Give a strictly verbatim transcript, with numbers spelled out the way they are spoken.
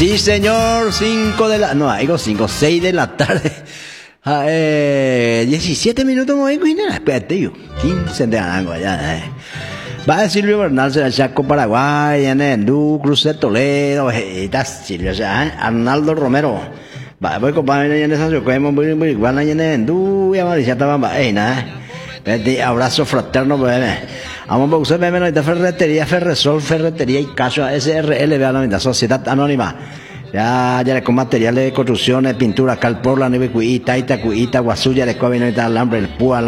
Sí, señor, cinco de la... No, digo cinco, seis de la tarde. Ah, eh, diecisiete minutos, no digo, espérate, yo. quince de algo ya, eh. Va a Silvio Bernal, se Chaco Paraguay, en el Du, Cruce Toledo, está Silvio, o sea, Arnaldo Romero. Va, voy con padre en esa ciudad, muy, muy, van a llenar en Du, y a Maricía estaba, eh, nada. Abrazo fraterno, bebé. Vamos a usar, bebé, la ferretería, Ferresol, ferretería y caso, S R L, vean la Sociedad Anónima. Ya, ya con materiales de construcción, pintura, calpor, la nieve, cuita, ita, cuita, guasuya, de cobre, alambre, el púa,